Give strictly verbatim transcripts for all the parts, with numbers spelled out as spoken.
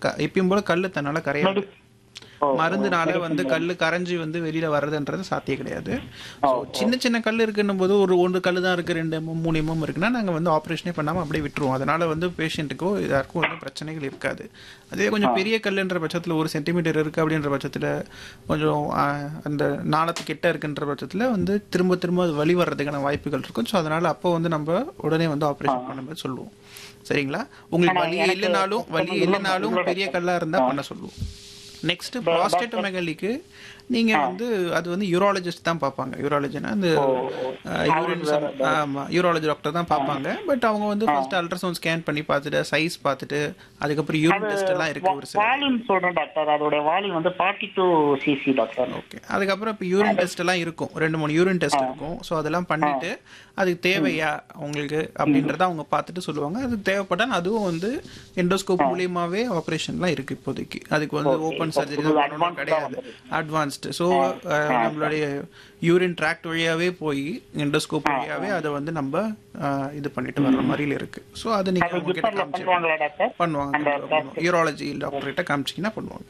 எப்பயும் போல கல் தன்னால கரையாது. மருந்துனால வந்து கல் கரைஞ்சி வந்து வெளியில வர்றதுன்றது சாத்தியம் கிடையாது. ஸோ சின்ன சின்ன கல் இருக்குன்னும் போது ஒரு ஒன்று கல் தான் இருக்கு, ரெண்டு எம்எம் மூணு எம்எம் இருக்குன்னா நாங்கள் வந்து ஆப்ரேஷனே பண்ணாமல் அப்படியே விட்டுருவோம். அதனால வந்து பேஷண்ட்டுக்கோ யாருக்கும் வந்து பிரச்சனைகள் இருக்காது. அதே கொஞ்சம் பெரிய கல்லுன்ற பட்சத்தில் ஒரு சென்டிமீட்டர் இருக்கு அப்படின்ற பட்சத்தில் கொஞ்சம் அந்த நாளத்து கிட்ட இருக்குன்ற பட்சத்தில் வந்து திரும்ப திரும்ப அது வலி வர்றதுக்கான வாய்ப்புகள் இருக்கும். ஸோ அதனால அப்போ வந்து நம்ம உடனே வந்து ஆப்ரேஷன் பண்ணும்போது சொல்லுவோம். சரிங்களா? உங்களுக்கு வலி இல்லைனாலும் வலி இல்லைனாலும் பெரிய கல்லா இருந்தா பண்ண சொல்லுவோம். நெக்ஸ்ட் ப்ராஸ்டேட்டோமெகாலிக்கு நீங்க வந்து அது வந்து யூராலஜிஸ்ட் தான் பார்ப்பாங்க. யூராலஜினா அந்த யூரின் ஆமா யூராலஜி டாக்டர் தான் பார்ப்பாங்க. பட் அவங்க வந்து ஃபர்ஸ்ட் அல்ட்ராசவுண்ட் ஸ்கேன் பண்ணி பார்த்துட்டு சைஸ் பார்த்துட்டு அதுக்கப்புறம் யூரின் டெஸ்ட் எல்லாம் இருக்கு ஒரு சில. வால்யூம் சொல்றேன் டாக்டர், அதோட வால்யூம் வந்து forty two CC doctor. Okay. அதுக்கப்புறம் இப்போ யூரின் டெஸ்ட் எல்லாம் இருக்கும், ரெண்டு மூணு யூரின் டெஸ்ட் இருக்கும். ஸோ அதெல்லாம் பண்ணிட்டு அதுக்கு தேவையா உங்களுக்கு அப்படின்றத அவங்க பார்த்துட்டு சொல்லுவாங்க. அதுக்கு தேவைப்பட்டால் அதுவும் வந்து எண்டோஸ்கோப் மூலியமாவே ஆப்ரேஷன்லாம் இருக்கு இப்போதைக்கு. அதுக்கு வந்து ஓப்பன் சர்ஜரி தான் கிடையாது, அட்வான்ஸ்டு. ஸோ நம்மளுடைய யூரின் ட்ராக்ட் வழியாவே போய் எண்டோஸ்கோப் வழியாவே அதை வந்து நம்ம இது பண்ணிட்டு வர்ற மாதிரி இருக்கு. ஸோ அது நீங்க அவங்க கிட்ட காமிச்சு பண்ணுவாங்க. யூராலஜி டாக்டர் கிட்ட காமிச்சிங்கன்னா பண்ணுவாங்க.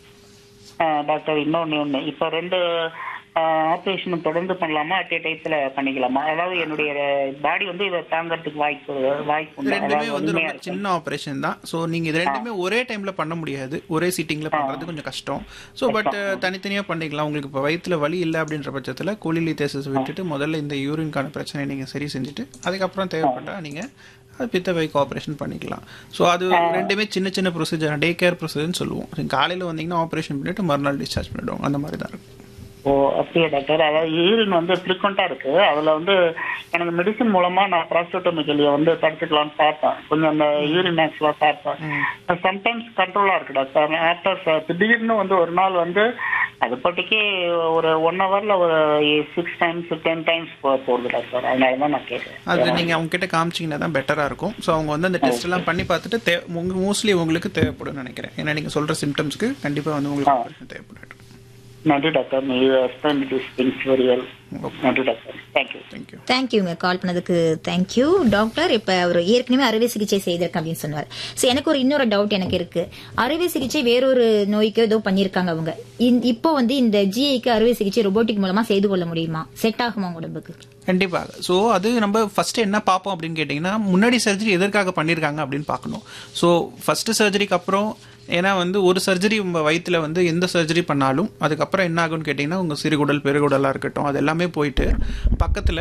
டாக்டர் இன்னொன்னு ஒண்ணு, இப்போ ரெண்டு ஆப்ரேஷன் தொடர்ந்து பண்ணலாமா, அட் ஏ டைத்துல பண்ணிக்கலாமா? அதாவது என்னுடைய பாடி வந்து இதை தாங்கிறதுக்கு வாய்ப்பு வாய்ப்பு ரெண்டுமே வந்து ரொம்ப சின்ன ஆப்ரேஷன் தான். ஸோ நீங்க இது ரெண்டுமே ஒரே டைம்ல பண்ண முடியாது, ஒரே சீட்டிங்ல பண்றது கொஞ்சம் கஷ்டம். ஸோ பட் தனித்தனியா பண்ணிக்கலாம். உங்களுக்கு இப்போ வயிற்றுல வலி இல்லை அப்படின்ற பட்சத்தில் கோலிலிதேசிஸ் விட்டுட்டு முதல்ல இந்த யூரின்கான பிரச்சனையை நீங்க சரி செஞ்சுட்டு அதுக்கப்புறம் தேவைப்பட்டா நீங்க அது பித்தப்பைக்கு ஆப்ரேஷன் பண்ணிக்கலாம். ஸோ அது ரெண்டுமே சின்ன சின்ன ப்ரொசீஜர், டே கேர் ப்ரொசீஜர்னு சொல்லுவோம். காலையில் வந்தீங்கன்னா ஆப்ரேஷன் பண்ணிட்டு மறுநாள் டிஸ்சார்ஜ் பண்ணிவிடுவோம். அந்த மாதிரி தான் இருக்கும். ஓ அப்படியே டாக்டர். அதாவது யூரின் வந்து ஃப்ரீக்வெண்டா இருக்கு, அதுல வந்து எனக்கு மெடிசன் மூலமா நான் ப்ராஸ்டேட்டோமெகாலியை வந்து தடுத்துக்கலாம்னு பார்த்தேன். கொஞ்சம் அந்த யூரின் ஆக்ஸ்லாம் பார்த்தேன். சம்டைம்ஸ் கண்ட்ரோலா இருக்கு டாக்டர். ஆஃப்டர் திடீர்னு வந்து ஒரு நாள் வந்து அது பட்டிக்கு ஒரு ஒன் ஹவர்ல ஒரு சிக்ஸ் டைம்ஸ் டென் டைம்ஸ் போகுது டாக்டர். அதனால தான் நான் கேட்குறேன். அது நீங்க அவங்க கிட்ட காமிச்சிங்கன்னா தான் பெட்டரா இருக்கும். ஸோ அவங்க வந்து அந்த டெஸ்ட் எல்லாம் பண்ணி பார்த்துட்டு மோஸ்ட்லி உங்களுக்கு தேவைப்படும் நினைக்கிறேன். ஏன்னா நீங்க சொல்ற சிம்டம்ஸ்க்கு கண்டிப்பா வந்து உங்களுக்கு தேவைப்படும். நன்றி டாக்டர். நீ explain this things very well. நன்றி டாக்டர். தேங்க்யூ. தேங்க்யூ. தேங்க்யூங்க கால் பண்ணதுக்கு. Thank you doctor. இப்ப அவர் ஏற்கனவே அறுவை சிகிச்சை செய்திருக்கேன் அப்படின்னு சொன்னார். சோ எனக்கு ஒரு இன்னொரு டவுட் எனக்கு இருக்கு. அறுவை சிகிச்சை வேறொரு நோய்க்கு ஏதோ பண்ணிருக்காங்க அவங்க, இப்போ வந்து இந்த ஜிஐக்கு அறுவை சிகிச்சை ரோபோட்டிக் மூலமா செய்து கொள்ள முடியுமா? செட் ஆகுமா உடம்புக்கு? கண்டிப்பாக. ஸோ அது நம்ம ஃபர்ஸ்ட் என்ன பார்ப்போம் அப்படின்னு கேட்டிங்கன்னா, முன்னாடி சர்ஜரி எதற்காக பண்ணியிருக்காங்க அப்படின்னு பார்க்கணும். ஸோ ஃபர்ஸ்ட் சர்ஜரிக்கு அப்புறம், ஏன்னா வந்து ஒரு சர்ஜரி உங்கள் வயிற்றுல வந்து எந்த சர்ஜரி பண்ணாலும் அதுக்கப்புறம் என்ன ஆகும்னு கேட்டிங்கன்னா உங்கள் சிறுகுடல் பெருகுடலாக இருக்கட்டும் அது எல்லாமே போயிட்டு பக்கத்தில்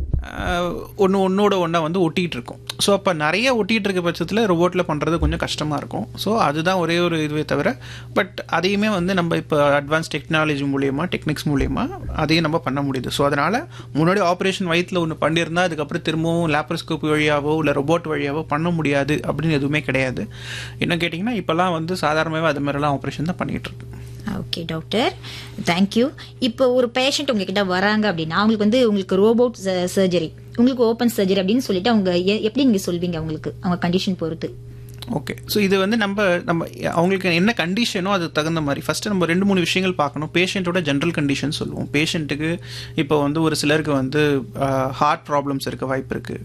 ஒன்று ஒன்றோட ஒன்றா வந்து ஒட்டிகிட்டு இருக்கும். ஸோ அப்போ நிறைய ஒட்டிகிட்டு இருக்க பட்சத்தில் ரோபோட்டில் பண்ணுறது கொஞ்சம் கஷ்டமாக இருக்கும். ஸோ அதுதான் ஒரே ஒரு இதுவே தவிர, பட் அதையுமே வந்து நம்ம இப்போ அட்வான்ஸ் டெக்னாலஜி மூலியமா டெக்னிக்ஸ் மூலியமா அதையும் நம்ம பண்ண முடியுது. ஸோ அதனால் முன்னாடி ஆப்ரேஷன் வயிற்றில் ஒன்று பண்ணியிருந்தால் அதுக்கப்புறம் திரும்பவும் லேப்ரோஸ்கோப் வழியாவோ இல்லை ரோபோட் வழியாவோ பண்ண முடியாது அப்படின்னு எதுவுமே கிடையாது. என்ன கேட்டிங்கன்னா இப்போல்லாம் வந்து சாதாரணமாகவே அது மாதிரிலாம் ஆப்ரேஷன் தான் பண்ணிகிட்டு இருக்கு. Okay doctor, thank you. இப்போ ஒரு பேஷண்ட் உங்ககிட்ட வராங்க அப்படின்னா அவங்களுக்கு வந்து உங்களுக்கு ரோபோட் சர்ஜரி, உங்களுக்கு ஓப்பன் சர்ஜரி அப்படின்னு சொல்லிட்டு அவங்க எப்படி நீங்க சொல்வீங்க அவங்களுக்கு அவங்க கண்டிஷன் பொறுத்து? ஓகே. ஸோ இது வந்து நம்ம நம்ம அவங்களுக்கு என்ன கண்டிஷனோ அதுக்கு தகுந்த மாதிரி ஃபர்ஸ்ட் நம்ம ரெண்டு மூணு விஷயங்கள் பார்க்கணும். பேஷண்ட்டோட ஜென்ரல் கண்டிஷன் சொல்லுவோம். பேஷண்ட்டுக்கு இப்போ வந்து ஒரு சிலருக்கு வந்து ஹார்ட் ப்ராப்ளம்ஸ் இருக்க வாய்ப்பு இருக்குது,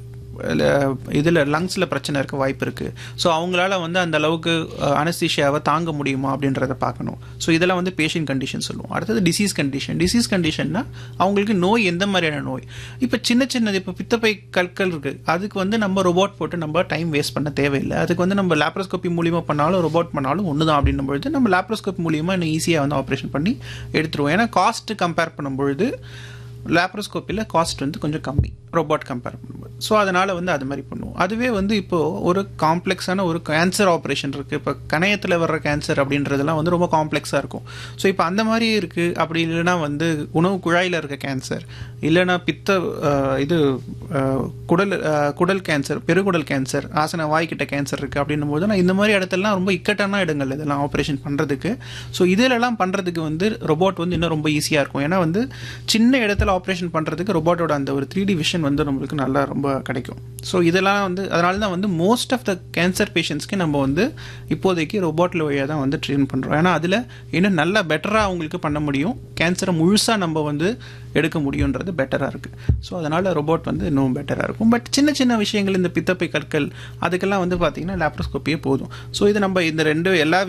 இதில் லங்ஸில் பிரச்சனை இருக்க வாய்ப்பு இருக்குது. ஸோ அவங்களால வந்து அந்த அளவுக்கு அனஸ்தீஷியாவை தாங்க முடியுமா அப்படின்றத பார்க்கணும். ஸோ இதெல்லாம் வந்து பேஷண்ட் கண்டிஷன் சொல்லுவோம். அடுத்தது டிசீஸ் கண்டிஷன். டிசீஸ் கண்டிஷன்னா அவங்களுக்கு நோய் எந்த மாதிரியான நோய். இப்போ சின்ன சின்னது இப்போ பித்தப்பை கற்கள் இருக்குது, அதுக்கு வந்து நம்ம ரோபோட் போட்டு நம்ம டைம் வேஸ்ட் பண்ண தேவையில்லை. அதுக்கு வந்து நம்ம லேப்ரோஸ்கோபி மூலியமாக பண்ணாலும் ரோபோட் பண்ணாலும் ஒன்று தான் அப்படின்னும் பொழுது நம்ம லேப்ரோஸ்கோபி மூலியமாக இன்னும் ஈஸியாக வந்து ஆப்ரேஷன் பண்ணி எடுத்துருவோம். ஏன்னா காஸ்ட்டு கம்பேர் பண்ணும்பொழுது லேப்ரோஸ்கோப்பியில் காஸ்ட் வந்து கொஞ்சம் கம்மி ரோபோட் கம்பேர் பண்ணும்போது. ஸோ அதனால் வந்து அது மாதிரி பண்ணுவோம். அதுவே வந்து இப்போது ஒரு காம்ப்ளெக்ஸான ஒரு கேன்சர் ஆப்ரேஷன் இருக்குது. இப்போ கணையத்தில் வர்ற கேன்சர் அப்படின்றதெல்லாம் வந்து ரொம்ப காம்ப்ளெக்ஸாக இருக்கும். ஸோ இப்போ அந்த மாதிரி இருக்குது. அப்படி இல்லைன்னா வந்து உணவு குழாயில் இருக்க கேன்சர், இல்லைன்னா பித்த இது குடல் குடல் கேன்சர், பெருகுடல் கேன்சர், ஆசன வாய்க்கிட்ட கேன்சர் இருக்குது அப்படின்னும் போது நான் இந்த மாதிரி இடத்துலலாம் ரொம்ப இக்கட்டான இடங்கள் இதெல்லாம் ஆப்ரேஷன் பண்ணுறதுக்கு. ஸோ இதிலெல்லாம் பண்ணுறதுக்கு வந்து ரோபோட் வந்து இன்னும் ரொம்ப ஈஸியாக இருக்கும். ஏன்னா வந்து சின்ன இடத்துல ஆப்ரேஷன் பண்ணுறதுக்கு ரோபோட்டோட அந்த ஒரு த்ரீ டி விஷன் வந்து நம்மளுக்கு நல்லா ரொம்ப கிடைக்கும். ஸோ இதெல்லாம் வந்து அதனால தான் வந்து மோஸ்ட் ஆஃப் த கேன்சர் பேஷண்ட்ஸ்க்கு நம்ம வந்து இப்போதைக்கு ரோபோட்டில் வழியாக தான் வந்து ட்ரீட் பண்ணுறோம். ஏன்னா அதில் இன்னும் நல்லா பெட்டராக அவங்களுக்கு பண்ண முடியும், கேன்சரை முழுசாக நம்ம வந்து எடுக்க முடியுன்றது பெட்டராக இருக்குது. ஸோ அதனால் ரோபோட் வந்து இன்னும் பெட்டராக இருக்கும். பட் சின்ன சின்ன விஷயங்கள் இந்த பித்தப்பை கற்கள் அதுக்கெல்லாம் வந்து பார்த்திங்கன்னா லேப்ரோஸ்கோப்பியே போதும். ஸோ இது நம்ம இந்த ரெண்டு எல்லா